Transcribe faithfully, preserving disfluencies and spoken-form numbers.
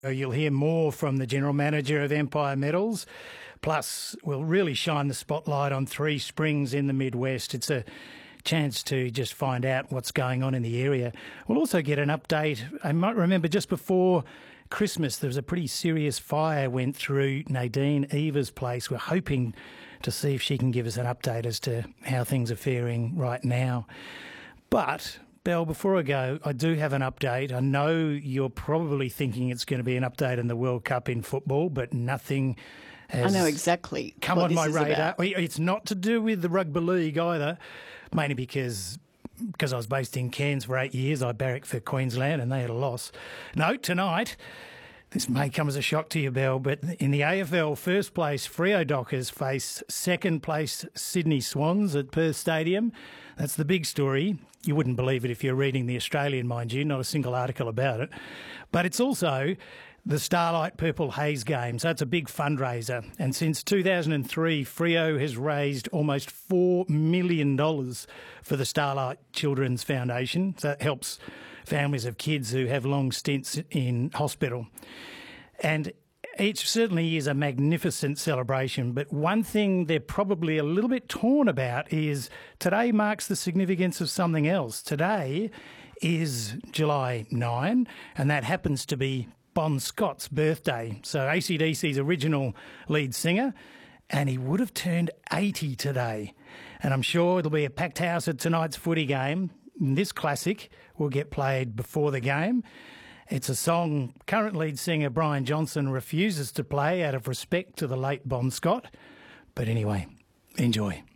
You'll hear more from the General Manager of Empire Metals. Plus, we'll really shine the spotlight on Three Springs in the Midwest. It's a chance to just find out what's going on in the area. We'll also get an update. I might remember just before Christmas, there was a pretty serious fire went through Nadine Eva's place. We're hoping to see if she can give us an update as to how things are faring right now. But Belle, before I go, I do have an update. I know you're probably thinking it's going to be an update on the World Cup in football, but nothing has I know exactly come what on this my is radar. about. It's not to do with the rugby league either, mainly because because I was based in Cairns for eight years. I barracked for Queensland and they had a loss. No, tonight, this may come as a shock to you, Belle, but in the A F L, first place Freo Dockers face second place Sydney Swans at Perth Stadium. That's the big story. You wouldn't believe it if you're reading The Australian, mind you, not a single article about it. But it's also the Starlight Purple Haze game, so it's a big fundraiser. And since two thousand three, Freo has raised almost four million dollars for the Starlight Children's Foundation. So that helps families of kids who have long stints in hospital. And it certainly is a magnificent celebration, but one thing they're probably a little bit torn about is today marks the significance of something else. Today is July ninth, and that happens to be Bon Scott's birthday. So A C D C's original lead singer, and he would have turned eighty today. And I'm sure it'll be a packed house at tonight's footy game. This classic will get played before the game. It's a song current lead singer Brian Johnson refuses to play out of respect to the late Bon Scott. But anyway, enjoy.